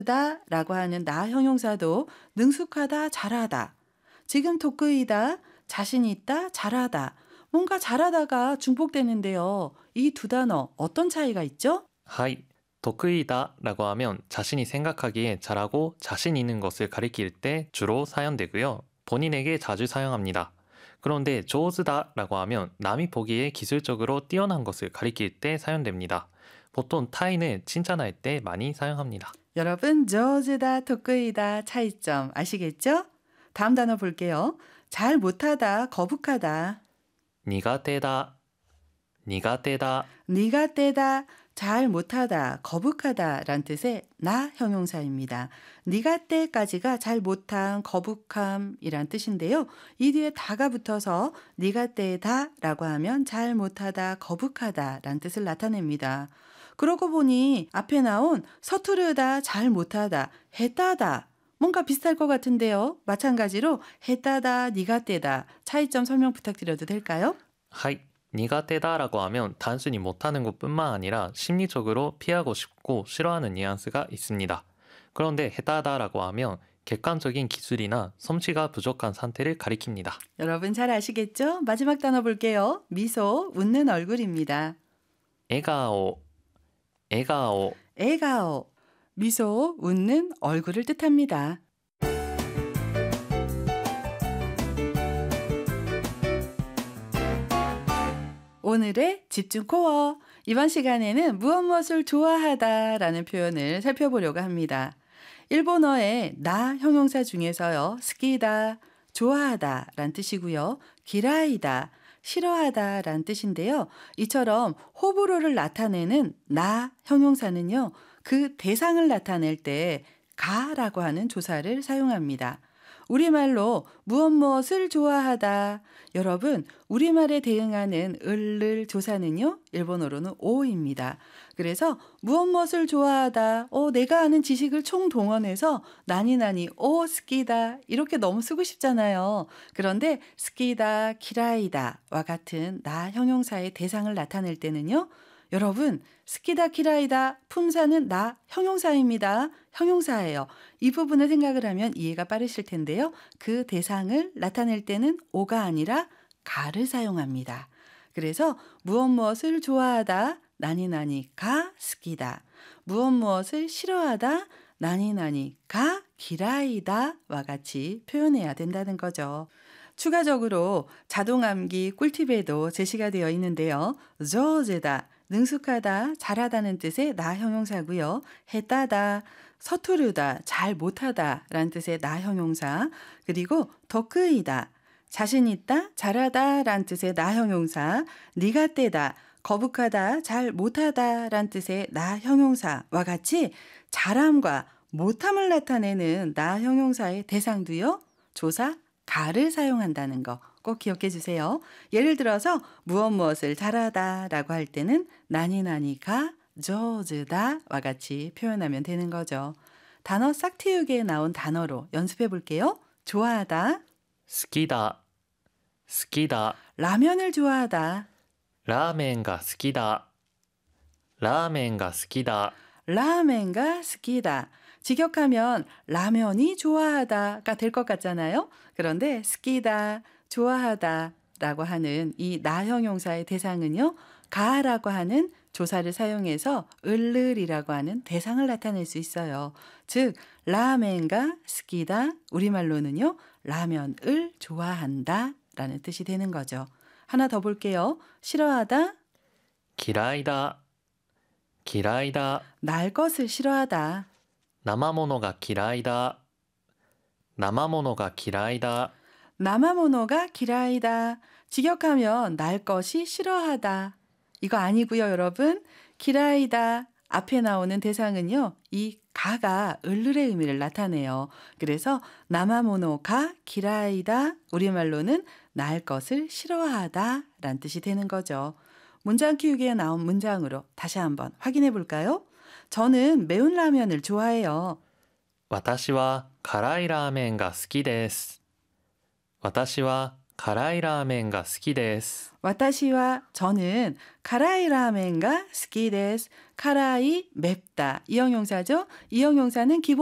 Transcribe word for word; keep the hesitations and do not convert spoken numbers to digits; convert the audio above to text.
다 라고 하는 나 형용사도 능숙하다, 잘하다. 지금 도크이다, 자신 있다, 잘하다. 뭔가 잘하다가 중복되는데요. 이 두 단어 어떤 차이가 있죠? はい、得意だ라고 하면 자신이 생각하기에 잘하고 자신 있는 것을 가리킬 때 주로 사용되고요. 본인에게 자주 사용합니다. 그런데 上手だ라고 하면 남이 보기에 기술적으로 뛰어난 것을 가리킬 때 사용됩니다. 보통 타인을 칭찬할 때 많이 사용합니다. 여러분, 저즈다, 도크이다 차이점 아시겠죠? 다음 단어 볼게요. 잘 못하다, 거북하다. 苦手だ、苦手だ、 네가 때다, 잘 못하다, 거북하다 란 뜻의 나 형용사입니다. 네가 때까지가 잘 못한, 거북함이란 뜻인데요. 이 뒤에 다가 붙어서 네가 때다 라고 하면 잘 못하다, 거북하다 란 뜻을 나타냅니다. 그러고 보니 앞에 나온 서투르다, 잘 못하다, 했다다 뭔가 비슷할 것 같은데요. 마찬가지로 했다다, 네가 때다 차이점 설명 부탁드려도 될까요? はい、苦手だ라고 하면 단순히 못하는 것뿐만 아니라 심리적으로 피하고 싶고 싫어하는 뉘앙스가 있습니다. 그런데 해다다라고 하면 객관적인 기술이나 솜씨가 부족한 상태를 가리킵니다. 여러분 잘 아시겠죠? 마지막 단어 볼게요. 미소, 웃는 얼굴입니다. 笑顔、笑顔、 에가오, 미소, 웃는 얼굴을 뜻합니다. 오늘의 집중 코어. 이번 시간에는 무엇 무엇을 좋아하다 라는 표현을 살펴보려고 합니다. 일본어의 나 형용사 중에서요. 스키다, 좋아하다 란 뜻이고요. 기라이다, 싫어하다 란 뜻인데요. 이처럼 호불호를 나타내는 나 형용사는요. 그 대상을 나타낼 때 가라고 하는 조사를 사용합니다. 우리말로 무엇 무엇을 좋아하다. 여러분, 우리말에 대응하는 을을 조사는요. 일본어로는 오입니다. 그래서 무엇 무엇을 좋아하다. 어, 내가 아는 지식을 총동원해서 나니나니 오 스키다 이렇게 너무 쓰고 싶잖아요. 그런데 스키다, 키라이다와 같은 나 형용사의 대상을 나타낼 때는요. 여러분, 스키다, 키라이다, 품사는 나 형용사입니다. 형용사예요. 이 부분을 생각을 하면 이해가 빠르실 텐데요. 그 대상을 나타낼 때는 오가 아니라 가를 사용합니다. 그래서 무엇 무엇을 좋아하다, 나니나니 가 스키다. 무엇 무엇을 싫어하다, 나니나니 가 기라이다와 같이 표현해야 된다는 거죠. 추가적으로 자동암기 꿀팁에도 제시가 되어 있는데요. 조제다, 능숙하다, 잘하다는 뜻의 나 형용사고요. 했다다, 서투르다, 잘 못하다 라는 뜻의 나 형용사. 그리고 더크이다, 자신 있다, 잘하다 라는 뜻의 나 형용사. 니가 떼다, 거북하다, 잘 못하다 라는 뜻의 나 형용사와 같이 잘함과 못함을 나타내는 나 형용사의 대상도요. 조사 가를 사용한다는 거 꼭 기억해 주세요. 예를 들어서 무엇 무엇을 잘하다 라고 할 때는 나니나니가 조즈다와 같이 표현하면 되는 거죠. 단어 싹틔우기에 나온 단어로 연습해 볼게요. 좋아하다, 好きだ、好きだ、 라면을 좋아하다, ラーメンが好きだ、ラーメンが好きだ、 라멘가 스키다. 직역하면 라면이 좋아하다가 될 것 같잖아요. 그런데 스키다, 좋아하다 라고 하는 이 나 형용사의 대상은요. 가라고 하는 조사를 사용해서 을르리라고 하는 대상을 나타낼 수 있어요. 즉 라멘가 스키다 우리말로는요. 라면을 좋아한다 라는 뜻이 되는 거죠. 하나 더 볼게요. 싫어하다, 嫌いだ、嫌いだ、 날 것을 싫어하다, 生ものが嫌いだ、生ものが嫌いだ、 나마모노가 기라이다. 직역하면 날 것이 싫어하다. 이거 아니고요, 여러분. 기라이다. 앞에 나오는 대상은요. 이 가가 을르의 의미를 나타내요. 그래서 나마모노가 기라이다. 우리말로는 날 것을 싫어하다 란 뜻이 되는 거죠. 문장 키우기에 나온 문장으로 다시 한번 확인해 볼까요? 저는 매운 라면을 좋아해요. 私は辛いラーメンが好きです。私は辛いラーメンが好きです. 와타시와 저는 카라이 라멘가 스키 데스. 카라이 맵다. 이 형용사죠. 이 형용사는 기본